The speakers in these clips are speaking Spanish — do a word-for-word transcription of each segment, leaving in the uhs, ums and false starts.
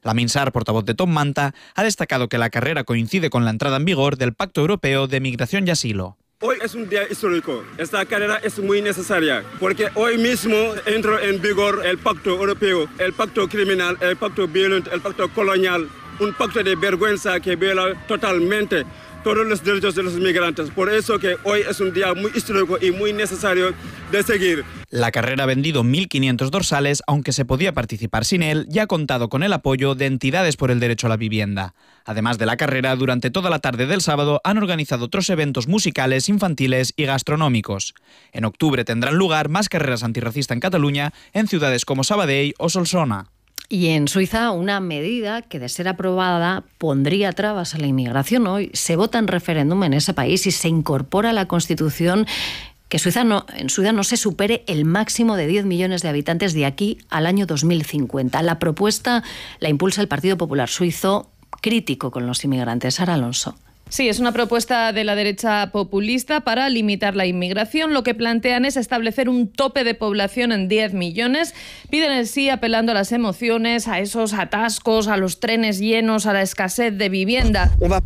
La Minsar, portavoz de Top Manta, ha destacado que la carrera coincide con la entrada en vigor del Pacto Europeo de Migración y Asilo. Hoy es un día histórico. Esta carrera es muy necesaria porque hoy mismo entró en vigor el Pacto Europeo, el Pacto Criminal, el Pacto Violento, el Pacto Colonial, un pacto de vergüenza que viola totalmente todos los derechos de los migrantes. Por eso que hoy es un día muy histórico y muy necesario de seguir. La carrera ha vendido mil quinientos dorsales, aunque se podía participar sin él, y ha contado con el apoyo de entidades por el derecho a la vivienda. Además de la carrera, durante toda la tarde del sábado han organizado otros eventos musicales, infantiles y gastronómicos. En octubre tendrán lugar más carreras antirracista en Cataluña, en ciudades como Sabadell o Solsona. Y en Suiza, una medida que, de ser aprobada, pondría trabas a la inmigración. Hoy se vota en referéndum en ese país y se incorpora a la Constitución que Suiza no, en Suiza no se supere el máximo de diez millones de habitantes de aquí al año dos mil cincuenta. La propuesta la impulsa el Partido Popular Suizo, crítico con los inmigrantes. Sara Alonso. Sí, es una propuesta de la derecha populista para limitar la inmigración. Lo que plantean es establecer un tope de población en diez millones. Piden el sí apelando a las emociones, a esos atascos, a los trenes llenos, a la escasez de vivienda.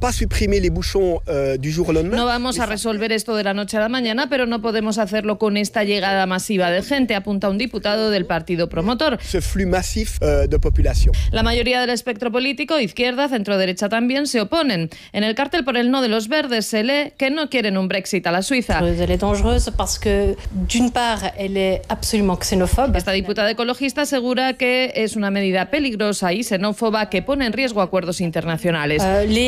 No vamos a resolver esto de la noche a la mañana, pero no podemos hacerlo con esta llegada masiva de gente, apunta un diputado del partido promotor. La mayoría del espectro político, izquierda, centro-derecha también, se oponen. En el cartel por el no de los verdes se lee que no quieren un Brexit a la Suiza. Esta diputada ecologista asegura que es una medida peligrosa y xenófoba que pone en riesgo acuerdos internacionales.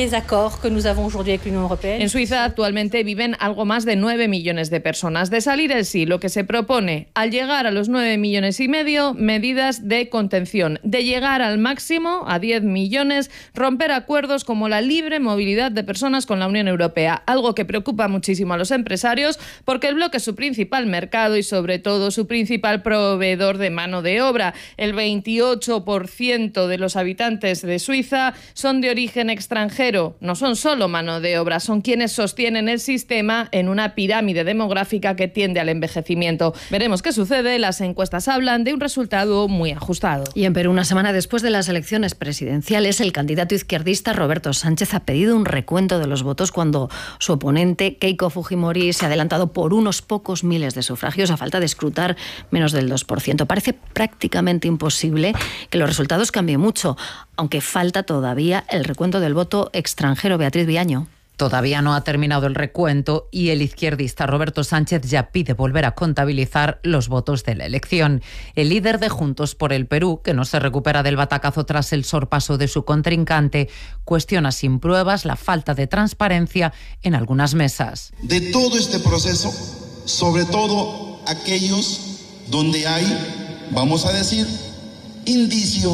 En Suiza actualmente viven algo más de nueve millones de personas. De salir el sí, lo que se propone, al llegar a los nueve millones y medio, medidas de contención. De llegar al máximo, a diez millones, romper acuerdos como la libre movilidad de personas con la Unión Europea, algo que preocupa muchísimo a los empresarios porque el bloque es su principal mercado y sobre todo su principal proveedor de mano de obra. El veintiocho por ciento de los habitantes de Suiza son de origen extranjero. No son solo mano de obra, son quienes sostienen el sistema en una pirámide demográfica que tiende al envejecimiento. Veremos qué sucede. Las encuestas hablan de un resultado muy ajustado. Y en Perú, una semana después de las elecciones presidenciales, el candidato izquierdista Roberto Sánchez ha pedido un recuento de los votos cuando su oponente Keiko Fujimori se ha adelantado por unos pocos miles de sufragios a falta de escrutar menos del dos por ciento. Parece prácticamente imposible que los resultados cambien mucho, aunque falta todavía el recuento del voto extranjero. Beatriz Viaño. Todavía no ha terminado el recuento y el izquierdista Roberto Sánchez ya pide volver a contabilizar los votos de la elección. El líder de Juntos por el Perú, que no se recupera del batacazo tras el sorpaso de su contrincante, cuestiona sin pruebas la falta de transparencia en algunas mesas. De todo este proceso, sobre todo aquellos donde hay, vamos a decir, indicio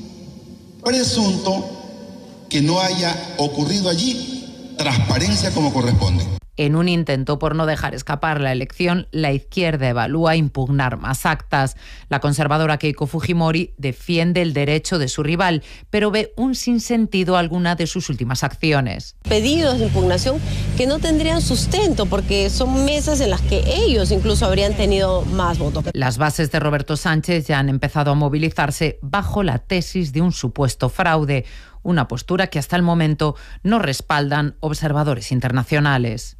presunto que no haya ocurrido allí transparencia como corresponde. En un intento por no dejar escapar la elección, la izquierda evalúa impugnar más actas. La conservadora Keiko Fujimori defiende el derecho de su rival, pero ve un sinsentido a alguna de sus últimas acciones. Pedidos de impugnación que no tendrían sustento porque son mesas en las que ellos incluso habrían tenido más votos. Las bases de Roberto Sánchez ya han empezado a movilizarse bajo la tesis de un supuesto fraude, una postura que hasta el momento no respaldan observadores internacionales.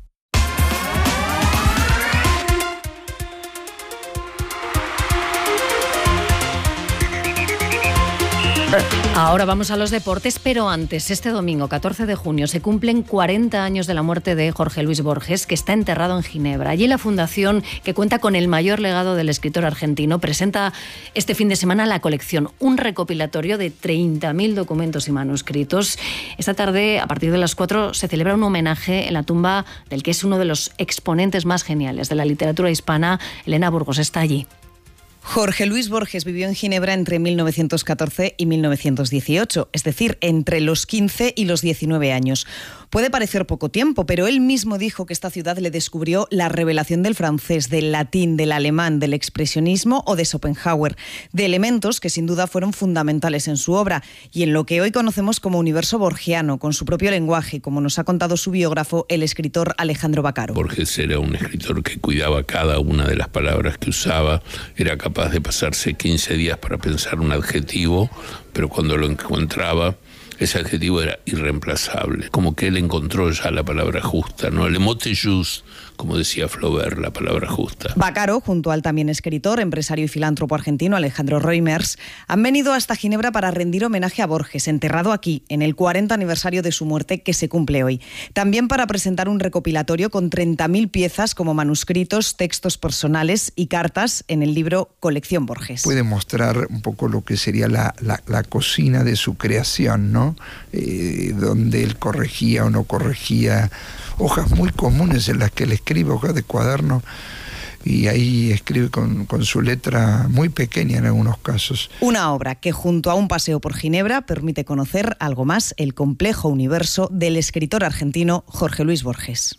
Ahora vamos a los deportes, pero antes, este domingo, catorce de junio, se cumplen cuarenta años de la muerte de Jorge Luis Borges, que está enterrado en Ginebra. Allí la fundación, que cuenta con el mayor legado del escritor argentino, presenta este fin de semana la colección, un recopilatorio de treinta mil documentos y manuscritos. Esta tarde, a partir de las cuatro, se celebra un homenaje en la tumba del que es uno de los exponentes más geniales de la literatura hispana. Elena Burgos está allí. Jorge Luis Borges vivió en Ginebra entre mil novecientos catorce y mil novecientos dieciocho, es decir, entre los quince y los diecinueve años. Puede parecer poco tiempo, pero él mismo dijo que esta ciudad le descubrió la revelación del francés, del latín, del alemán, del expresionismo o de Schopenhauer, de elementos que sin duda fueron fundamentales en su obra y en lo que hoy conocemos como universo borgiano, con su propio lenguaje, como nos ha contado su biógrafo, el escritor Alejandro Baccaro. Borges era un escritor que cuidaba cada una de las palabras que usaba, era capaz de pasarse quince días para pensar un adjetivo, pero cuando lo encontraba, ese adjetivo era irreemplazable, como que él encontró ya la palabra justa, ¿no? Le mot juste, como decía Flaubert, la palabra justa. Vaccaro, junto al también escritor, empresario y filántropo argentino Alejandro Reimers, han venido hasta Ginebra para rendir homenaje a Borges, enterrado aquí, en el cuarenta aniversario de su muerte que se cumple hoy. También para presentar un recopilatorio con treinta mil piezas como manuscritos, textos personales y cartas en el libro Colección Borges. Puede mostrar un poco lo que sería la, la, la cocina de su creación, ¿no? Eh, donde él corregía o no corregía hojas muy comunes en las que él escribe, hojas de cuaderno, y ahí escribe con, con su letra muy pequeña en algunos casos. Una obra que junto a un paseo por Ginebra permite conocer algo más el complejo universo del escritor argentino Jorge Luis Borges.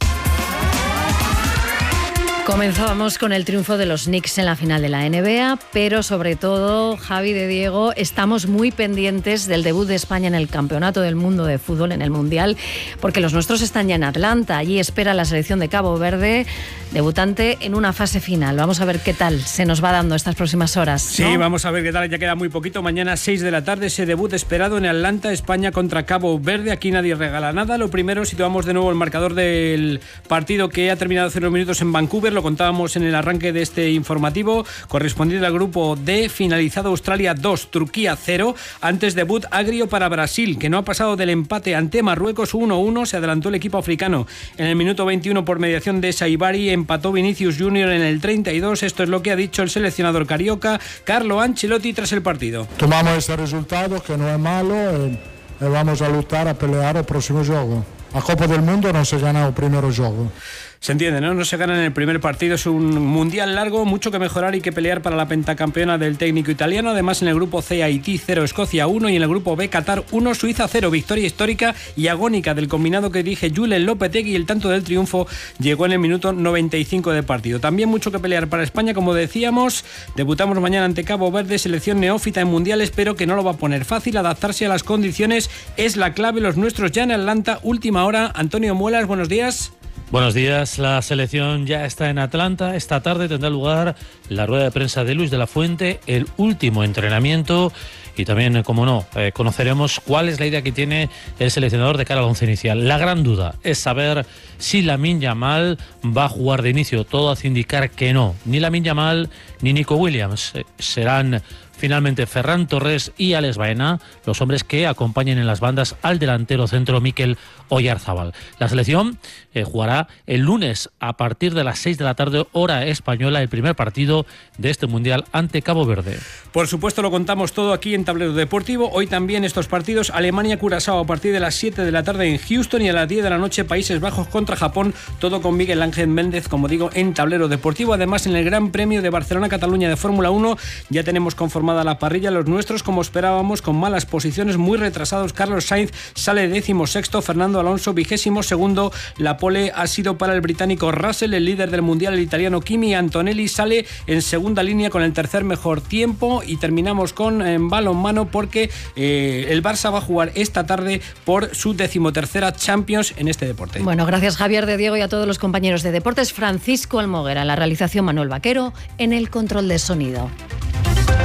Comenzábamos con el triunfo de los Knicks en la final de la N B A, pero sobre todo, Javi de Diego, estamos muy pendientes del debut de España en el Campeonato del Mundo de Fútbol, en el Mundial, porque los nuestros están ya en Atlanta. Allí espera la selección de Cabo Verde, debutante en una fase final. Vamos a ver qué tal se nos va dando estas próximas horas, ¿no? Sí, vamos a ver qué tal, ya queda muy poquito. Mañana seis de la tarde, ese debut esperado en Atlanta, España contra Cabo Verde. Aquí nadie regala nada. Lo primero, situamos de nuevo el marcador del partido que ha terminado hace unos minutos en Vancouver. Lo contábamos en el arranque de este informativo, correspondiente al grupo D, finalizado Australia dos, Turquía cero. Antes debut agrio para Brasil, que no ha pasado del empate ante Marruecos uno uno, se adelantó el equipo africano. En el minuto veintiuno, por mediación de Saibari, empató Vinicius Junior en el treinta y dos. Esto es lo que ha dicho el seleccionador carioca, Carlo Ancelotti, tras el partido. Tomamos este resultado, que no es malo, y, y vamos a luchar, a pelear el próximo juego. A Copa del Mundo no se gana el primer juego. Se entiende, ¿no? No se gana en el primer partido, es un mundial largo, mucho que mejorar y que pelear para la pentacampeona del técnico italiano. Además, en el grupo C, Haití cero, Escocia uno, y en el grupo B, Qatar uno, Suiza cero. Victoria histórica y agónica del combinado que dirige Julen Lopetegui, y el tanto del triunfo llegó en el minuto noventa y cinco de partido. También mucho que pelear para España, como decíamos. Debutamos mañana ante Cabo Verde, selección neófita en mundiales, pero que no lo va a poner fácil. Adaptarse a las condiciones es la clave. Los nuestros ya en Atlanta, última hora. Antonio Muelas, buenos días. Buenos días, la selección ya está en Atlanta. Esta tarde tendrá lugar la rueda de prensa de Luis de la Fuente, el último entrenamiento, y también, como no, eh, conoceremos cuál es la idea que tiene el seleccionador de cara al once inicial. La gran duda es saber si Lamine Yamal va a jugar de inicio. Todo hace indicar que no, ni Lamine Yamal ni Nico Williams. Eh, serán finalmente Ferran Torres y Alex Baena los hombres que acompañen en las bandas al delantero centro Mikel Oyarzábal. La selección eh, jugará el lunes a partir de las seis de la tarde, hora española, el primer partido de este Mundial ante Cabo Verde. Por supuesto, lo contamos todo aquí en Tablero Deportivo. Hoy también estos partidos: Alemania-Curazao a partir de las siete de la tarde en Houston, y a las diez de la noche Países Bajos contra Japón. Todo con Miguel Ángel Méndez, como digo, en Tablero Deportivo. Además, en el Gran Premio de Barcelona-Cataluña de Fórmula uno ya tenemos conformada la parrilla. Los nuestros, como esperábamos, con malas posiciones, muy retrasados. Carlos Sainz sale décimo sexto, Fernando Alonso vigésimo segundo. La pole ha sido para el británico Russell. El líder del mundial, el italiano Kimi Antonelli, sale en segunda línea con el tercer mejor tiempo. Y terminamos con en balonmano, porque eh, el Barça va a jugar esta tarde por su decimotercera Champions en este deporte. Bueno, gracias Javier de Diego y a todos los compañeros de deportes. Francisco Almoguera, en la realización Manuel Vaquero, en el control de sonido.